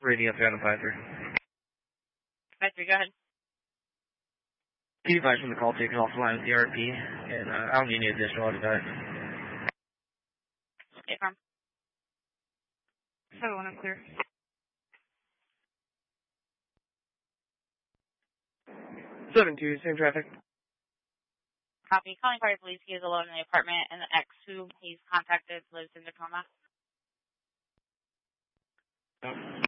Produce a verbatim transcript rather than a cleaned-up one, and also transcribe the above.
Reading up on five three. five three, go ahead. Can you advise from the call taken off the line with the R P? And uh, I don't need any additional autopilot. State Farm. seven one, I'm clear. seven two, same traffic. Copy. Calling party police. He is alone in the apartment, and the ex who he's contacted lives in Tacoma. Oh.